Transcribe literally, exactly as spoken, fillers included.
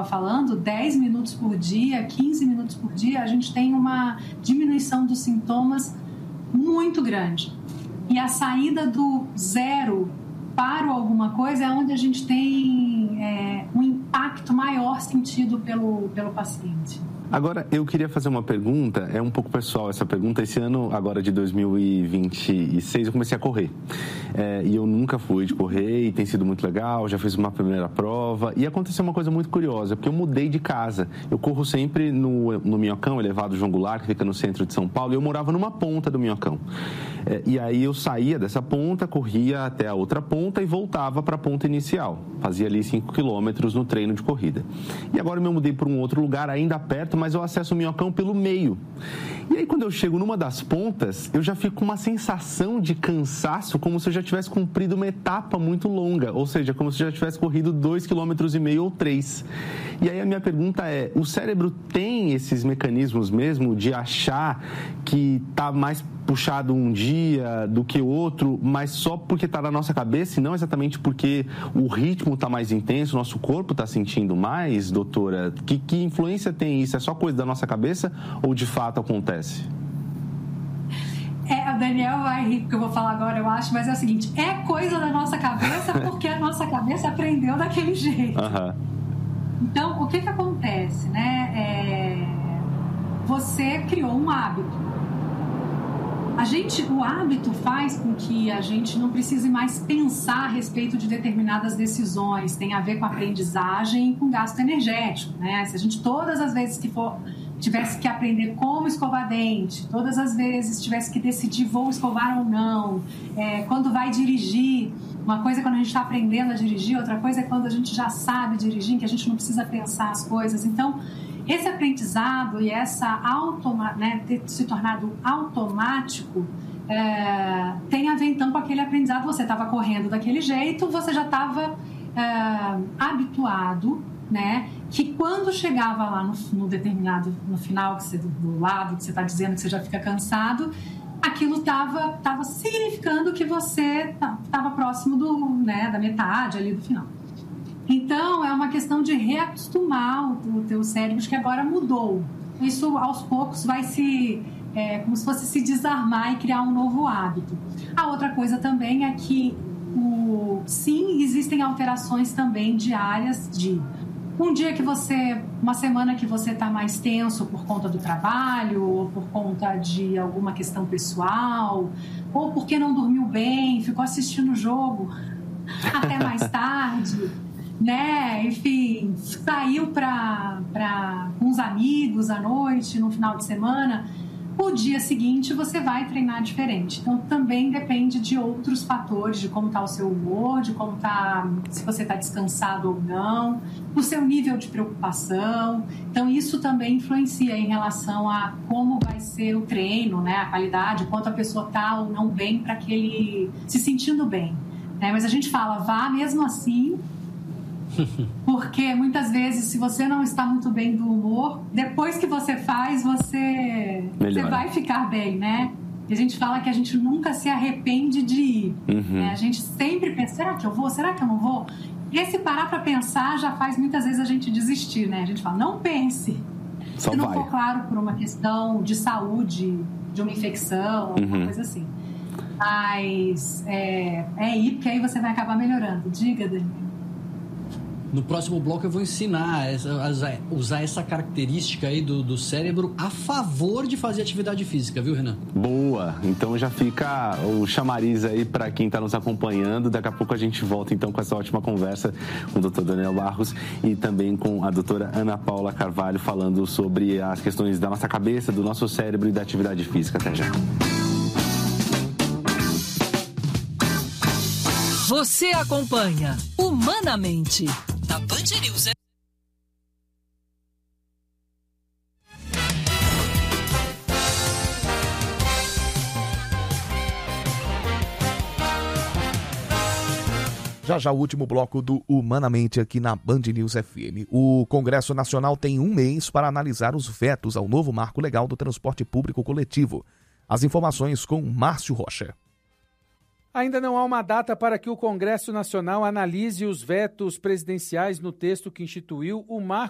estava falando, dez minutos por dia, quinze minutos por dia, a gente tem uma diminuição dos sintomas muito grande. E a saída do zero para o alguma coisa é onde a gente tem é, um impacto maior sentido pelo, pelo paciente. Agora, eu queria fazer uma pergunta, é um pouco pessoal essa pergunta. Esse ano, agora de dois mil e vinte e seis, eu comecei a correr. É, e eu nunca fui de correr e tem sido muito legal, já fiz uma primeira prova. E aconteceu uma coisa muito curiosa, porque eu mudei de casa. Eu corro sempre no, no Minhocão, elevado João Goulart, que fica no centro de São Paulo, e eu morava numa ponta do Minhocão. É, e aí eu saía dessa ponta, corria até a outra ponta e voltava para a ponta inicial. Fazia ali cinco quilômetros no treino de corrida. E agora eu me mudei para um outro lugar, ainda perto, mas eu acesso o Minhocão pelo meio. E aí, quando eu chego numa das pontas, eu já fico com uma sensação de cansaço, como se eu já tivesse cumprido uma etapa muito longa, ou seja, como se eu já tivesse corrido dois quilômetros e meio ou três. E aí a minha pergunta é, o cérebro tem esses mecanismos mesmo de achar que está mais puxado um dia do que outro, mas só porque está na nossa cabeça e não exatamente porque o ritmo está mais intenso, o nosso corpo está sentindo mais, doutora? Que, que influência tem isso? É só coisa da nossa cabeça ou de fato acontece? É, o Daniel vai rir porque eu vou falar agora, eu acho, mas é o seguinte, é coisa da nossa cabeça porque a nossa cabeça aprendeu daquele jeito. Uhum. Então, o que que acontece, né? É... Você criou um hábito. A gente, o hábito faz com que a gente não precise mais pensar a respeito de determinadas decisões. Tem a ver com aprendizagem e com gasto energético, né? Se a gente todas as vezes que for tivesse que aprender como escovar dente, todas as vezes tivesse que decidir vou escovar ou não, é, quando vai dirigir, uma coisa é quando a gente está aprendendo a dirigir, outra coisa é quando a gente já sabe dirigir, que a gente não precisa pensar as coisas. Então, esse aprendizado e essa automa, né, ter se tornado automático é, tem a ver então com aquele aprendizado. Você estava correndo daquele jeito, você já estava é, habituado, né, que quando chegava lá no, no determinado, no final que você, do lado que você está dizendo que você já fica cansado, aquilo estava tava significando que você estava próximo do, né, da metade ali do final. Então, é uma questão de reacostumar o, o teu cérebro, que agora mudou. Isso, aos poucos, vai se... É, como se fosse se desarmar e criar um novo hábito. A outra coisa também é que, o, sim, existem alterações também diárias de... Um dia que você... Uma semana que você está mais tenso por conta do trabalho, ou por conta de alguma questão pessoal, ou porque não dormiu bem, ficou assistindo o jogo até mais tarde... né, enfim, saiu para com uns amigos à noite, no final de semana, o dia seguinte você vai treinar diferente. Então, também depende de outros fatores, de como está o seu humor, de como tá, se você está descansado ou não, do seu nível de preocupação. Então, isso também influencia em relação a como vai ser o treino, né, a qualidade, quanto a pessoa está ou não bem para aquele... se sentindo bem. Né? Mas a gente fala, vá mesmo assim... Porque muitas vezes, se você não está muito bem do humor, depois que você faz, você, você vai ficar bem, né? E a gente fala que a gente nunca se arrepende de ir. Uhum. Né? A gente sempre pensa, será que eu vou? Será que eu não vou? E esse parar para pensar já faz muitas vezes a gente desistir, né? A gente fala, não pense. Só se não vai. for claro por uma questão de saúde, de uma infecção, alguma uhum. coisa assim. Mas é, é ir, porque aí você vai acabar melhorando. Diga, Daniel. No próximo bloco eu vou ensinar a usar essa característica aí do, do cérebro a favor de fazer atividade física, viu, Renan? Boa! Então já fica o chamariz aí para quem está nos acompanhando. Daqui a pouco a gente volta então com essa ótima conversa com o doutor Daniel Barros e também com a doutora Ana Paula Carvalho falando sobre as questões da nossa cabeça, do nosso cérebro e da atividade física. Até já! Você acompanha Humanamente na Band News. Já já o último bloco do Humanamente aqui na Band News F M. O Congresso Nacional tem um mês para analisar os vetos ao novo marco legal do transporte público coletivo. As informações com Márcio Rocha. Ainda não há uma data para que o Congresso Nacional analise os vetos presidenciais no texto que instituiu o marco